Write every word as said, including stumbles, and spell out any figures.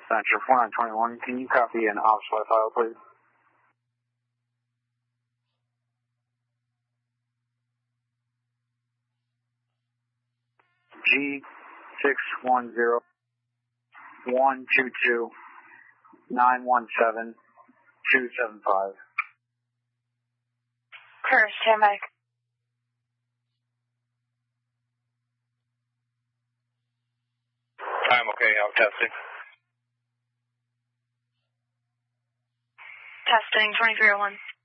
Center four nine two one, can you copy an ops file, please? G six one zero one two two nine one seven two seven five. Clear, stand by. I'm okay, I'm testing. Testing, twenty-three oh one.